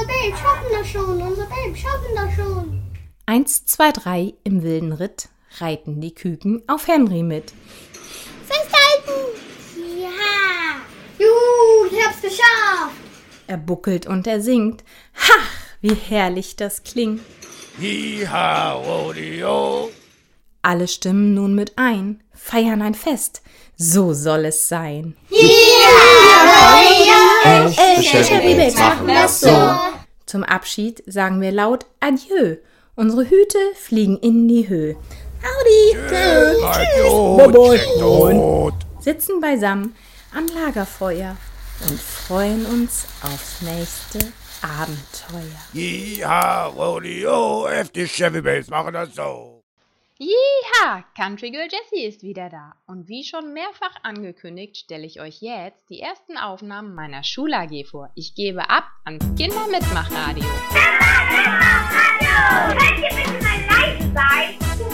Babys schaffen das schon, unsere Babys schaffen das schon. 1, 2, 3 im wilden Ritt reiten die Küken auf Henry mit. Festhalten! Ja! Juhu, ich hab's geschafft! Er buckelt und er singt. Ha, wie herrlich das klingt. Hi-ha, Rodeo. Alle stimmen nun mit ein, feiern ein Fest. So soll es sein. Echte Chevy Babes machen das so. Zum Abschied sagen wir laut Adieu. Unsere Hüte fliegen in die Höhe. Audi, Tot. sitzen beisammen am Lagerfeuer und freuen uns aufs nächste Abenteuer. Hi-ha, Rodeo. Echte Chevy Babes machen das so. Jeha, Country Girl Jessie ist wieder da. Und wie schon mehrfach angekündigt, stelle ich euch jetzt die ersten Aufnahmen meiner Schul-AG vor. Ich gebe ab ans Kindermitmachradio.